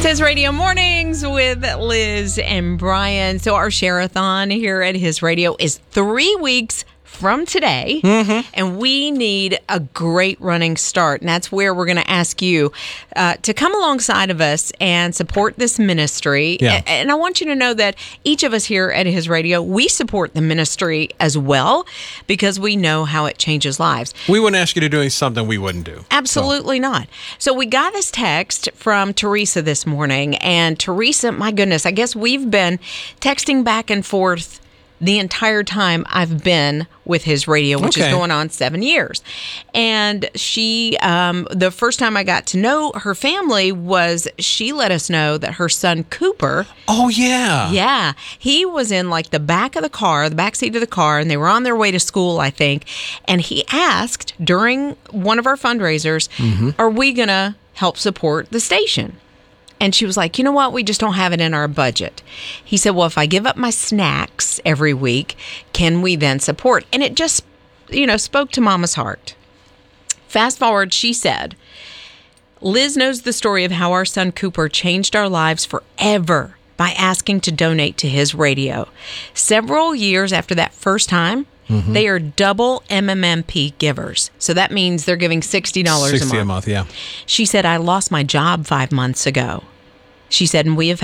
His Radio Mornings with Liz and Brian. So our share-a-thon here at His Radio is 3 weeks from today, and we need a great running start. And that's where we're going to ask you to come alongside of us and support this ministry. Yeah. And I want you to know that each of us here at His Radio, we support the ministry as well because we know how it changes lives. We wouldn't ask you to do something we wouldn't do. Absolutely not. So we got this text from Teresa this morning, and Teresa, my goodness, I guess we've been texting back and forth the entire time I've been with His Radio, which is going on 7 years. And she, the first time I got to know her family was she let us know that her son Cooper. Oh, yeah. Yeah. He was in like the back of the car, the back seat of the car, and they were on their way to school, I think. And he asked during one of our fundraisers, are we going to help support the station? And she was like, you know what? We just don't have it in our budget. He said, well, if I give up my snacks every week, can we then support? And it just, spoke to Mama's heart. Fast forward, she said, Liz knows the story of how our son Cooper changed our lives forever by asking to donate to His Radio. Several years after that first time, they are double MMMP givers. So that means they're giving $60 a month. $60 a month, yeah. She said, I lost my job 5 months ago. She said, and we have